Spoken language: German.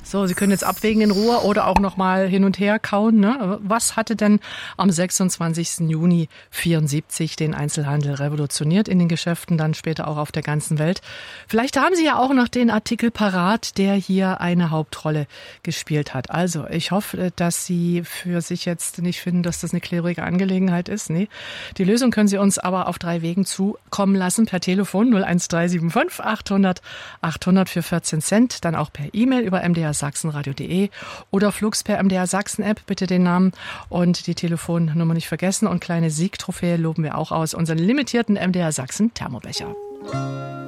So, Sie können jetzt abwägen in Ruhe oder auch nochmal hin und her kauen. Ne? Was hatte denn am 26. Juni 1974 den Einzelhandel revolutioniert in den Geschäften, dann später auch auf der ganzen Welt? Vielleicht haben Sie ja auch noch den Artikel parat, der hier eine Hauptrolle gespielt hat. Also, ich hoffe, dass Sie für sich jetzt nicht finden, dass das eine klärige Angelegenheit ist. Nee. Die Lösung können Sie uns aber auf 3 Wegen zukommen lassen. Per Telefon 01375 800 800 für 14 Cent. Dann auch per E-Mail über mdrsachsenradio.de oder flugs per MDR Sachsen App. Bitte den Namen und die Telefonnummer nicht vergessen. Und kleine Siegtrophäe loben wir auch aus. Unseren limitierten MDR Sachsen Thermobecher.